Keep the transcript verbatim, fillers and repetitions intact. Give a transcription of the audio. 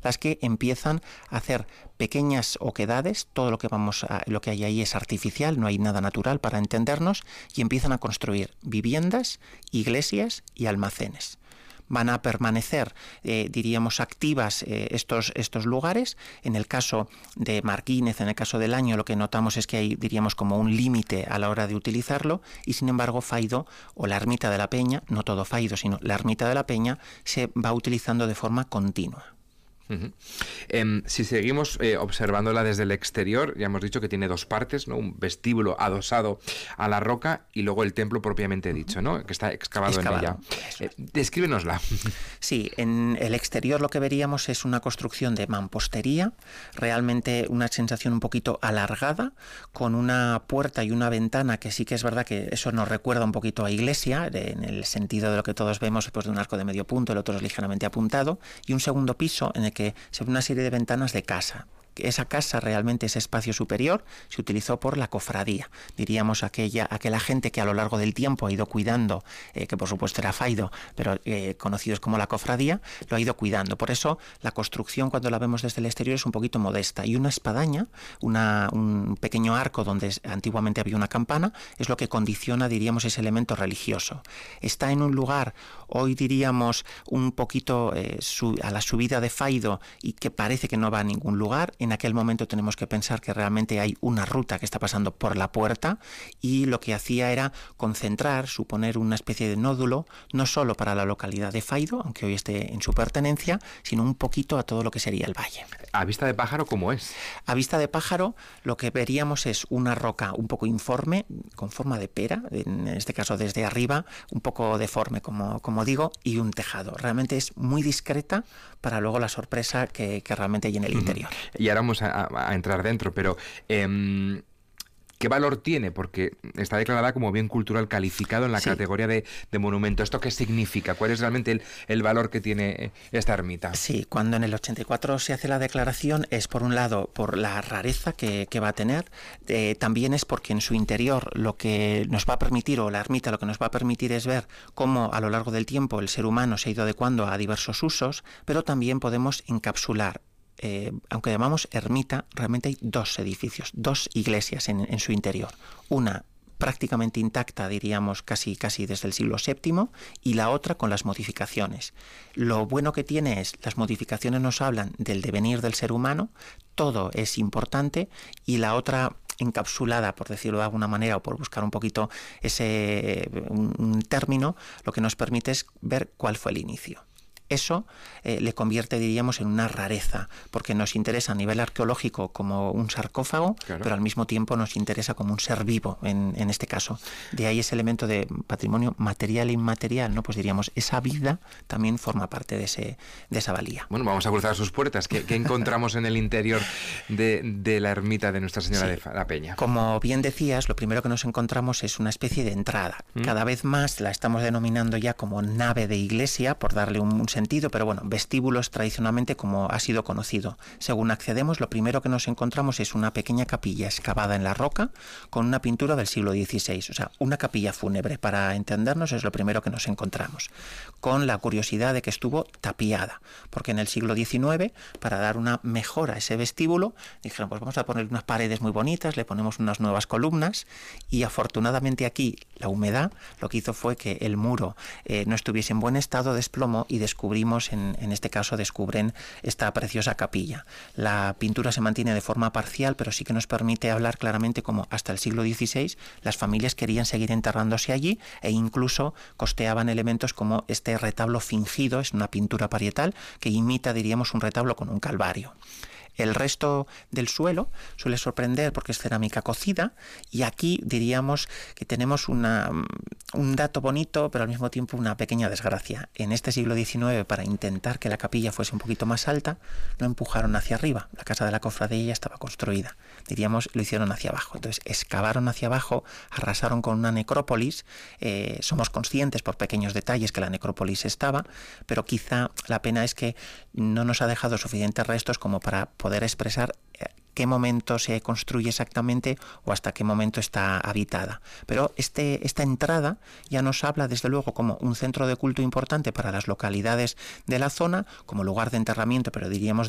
las que empiezan a hacer pequeñas oquedades. Todo lo que vamos a, lo que hay ahí es artificial, no hay nada natural para entendernos, y empiezan a construir viviendas, iglesias y almacenes. Van a permanecer, eh, diríamos, activas eh, estos, estos lugares. En el caso de Marquínez, en el caso del Año, lo que notamos es que hay, diríamos, como un límite a la hora de utilizarlo, y sin embargo Faido o la Ermita de la Peña, no todo Faido, sino la Ermita de la Peña, se va utilizando de forma continua. Uh-huh. Eh, si seguimos eh, observándola desde el exterior, ya hemos dicho que tiene dos partes, ¿no? Un vestíbulo adosado a la roca y luego el templo propiamente dicho, ¿no? Que está excavado, excavado en ella. Eh, descríbenosla. Sí, en el exterior lo que veríamos es una construcción de mampostería, realmente una sensación un poquito alargada, con una puerta y una ventana que sí que es verdad que eso nos recuerda un poquito a iglesia, en el sentido de lo que todos vemos, pues, de un arco de medio punto, el otro es ligeramente apuntado, y un segundo piso en el que se ve una serie de ventanas de casa. Esa casa, realmente ese espacio superior, se utilizó por la cofradía, diríamos aquella, aquella gente que a lo largo del tiempo ha ido cuidando, eh, que por supuesto era Faido, pero eh, conocidos como la cofradía, lo ha ido cuidando. Por eso la construcción, cuando la vemos desde el exterior, es un poquito modesta, y una espadaña, una, un pequeño arco donde antiguamente había una campana, es lo que condiciona, diríamos, ese elemento religioso. Está en un lugar, hoy diríamos, un poquito eh, su, a la subida de Faido, y que parece que no va a ningún lugar. En aquel momento tenemos que pensar que realmente hay una ruta que está pasando por la puerta, y lo que hacía era concentrar, suponer una especie de nódulo, no solo para la localidad de Faido, aunque hoy esté en su pertenencia, sino un poquito a todo lo que sería el valle. ¿A vista de pájaro cómo es? A vista de pájaro lo que veríamos es una roca un poco informe, con forma de pera, en este caso desde arriba, un poco deforme, como, como digo, y un tejado. Realmente es muy discreta para luego la sorpresa que, que realmente hay en el interior. Y ahora vamos a, a entrar dentro, pero eh, ¿qué valor tiene? Porque está declarada como bien cultural calificado en la sí. categoría de, de monumento. ¿Esto qué significa? ¿Cuál es realmente el, el valor que tiene esta ermita? Sí, cuando en el ochenta y cuatro se hace la declaración es, por un lado, por la rareza que, que va a tener, eh, también es porque en su interior lo que nos va a permitir, o la ermita lo que nos va a permitir, es ver cómo a lo largo del tiempo el ser humano se ha ido adecuando a diversos usos, pero también podemos encapsular. Eh, aunque llamamos ermita, realmente hay dos edificios, dos iglesias en, en su interior. Una prácticamente intacta, diríamos casi, casi desde el siglo séptimo, y la otra con las modificaciones. Lo bueno que tiene es, las modificaciones nos hablan del devenir del ser humano, todo es importante, y la otra encapsulada, por decirlo de alguna manera, o por buscar un poquito ese un, un término, lo que nos permite es ver cuál fue el inicio. Eso eh, le convierte, diríamos, en una rareza, porque nos interesa a nivel arqueológico como un sarcófago, claro, pero al mismo tiempo nos interesa como un ser vivo, en, en este caso. De ahí ese elemento de patrimonio material e inmaterial, ¿no? Pues diríamos, esa vida también forma parte de, ese, de esa valía. Bueno, vamos a cruzar sus puertas. ¿Qué, qué encontramos en el interior de, de la ermita de Nuestra Señora sí. de la Peña? Como bien decías, lo primero que nos encontramos es una especie de entrada. ¿Mm? Cada vez más la estamos denominando ya como nave de iglesia, por darle un, un sentido, pero bueno, vestíbulos tradicionalmente como ha sido conocido. Según accedemos, lo primero que nos encontramos es una pequeña capilla excavada en la roca con una pintura del siglo dieciséis, o sea, una capilla fúnebre, para entendernos, es lo primero que nos encontramos, con la curiosidad de que estuvo tapiada, porque en el siglo diecinueve, para dar una mejora a ese vestíbulo, dijeron, pues vamos a poner unas paredes muy bonitas, le ponemos unas nuevas columnas, y afortunadamente aquí la humedad lo que hizo fue que el muro eh, no estuviese en buen estado, desplomó, y descubrió En, en este caso descubren esta preciosa capilla. La pintura se mantiene de forma parcial, pero sí que nos permite hablar claramente como hasta el siglo dieciséis las familias querían seguir enterrándose allí, e incluso costeaban elementos como este retablo fingido, es una pintura parietal que imita, diríamos, un retablo con un calvario. El resto del suelo suele sorprender porque es cerámica cocida, y aquí diríamos que tenemos una, un dato bonito, pero al mismo tiempo una pequeña desgracia. En este siglo diecinueve, para intentar que la capilla fuese un poquito más alta, lo empujaron hacia arriba. La casa de la cofradía ya estaba construida. Diríamos, lo hicieron hacia abajo. Entonces, excavaron hacia abajo, arrasaron con una necrópolis. Eh, somos conscientes por pequeños detalles que la necrópolis estaba, pero quizá la pena es que no nos ha dejado suficientes restos como para poder expresar qué momento se construye exactamente o hasta qué momento está habitada. Pero este, esta entrada ya nos habla, desde luego, como un centro de culto importante para las localidades de la zona, como lugar de enterramiento, pero diríamos